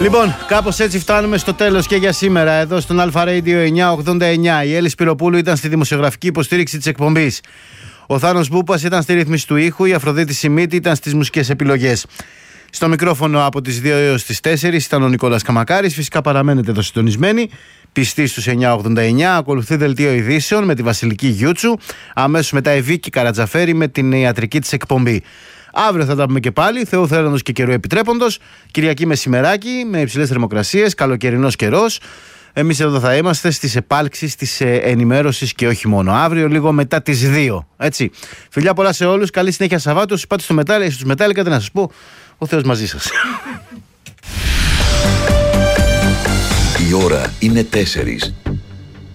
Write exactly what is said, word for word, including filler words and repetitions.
Λοιπόν, κάπως έτσι φτάνουμε στο τέλος και για σήμερα εδώ στον Αλφα Radio εννιακόσια ογδόντα εννιά. Η Έλλη Σπυροπούλου ήταν στη δημοσιογραφική υποστήριξη της εκπομπής. Ο Θάνος Μπούπας ήταν στη ρύθμιση του ήχου. Η Αφροδίτη Σιμίτη ήταν στις μουσικές επιλογές. Στο μικρόφωνο από τις δύο έως τις τέσσερις ήταν ο Νικόλας Καμακάρης. Φυσικά παραμένετε εδώ συντονισμένοι. Πιστοί στους εννιακόσια ογδόντα εννιά. Ακολουθεί δελτίο ειδήσεων με τη Βασιλική Γιούτσου. Αμέσως μετά η Βίκη Καρατζαφέρη με την ιατρική της εκπομπή. Αύριο θα τα πούμε και πάλι, Θεού θέλοντος και καιρού επιτρέποντος. Κυριακή μεσημεράκι με υψηλές θερμοκρασίες, καλοκαιρινός καιρός. Εμείς εδώ θα είμαστε στις επάλξεις της ενημέρωσης και όχι μόνο. Αύριο λίγο μετά τις δύο. Έτσι. Φιλιά πολλά σε όλους. Καλή συνέχεια Σαββάτου. Όσοι πάτε στο Μετάλλι, στους Μετάλλι, κάτι να σας πω. Ο Θεός μαζί σας. Η ώρα είναι τέσσερις.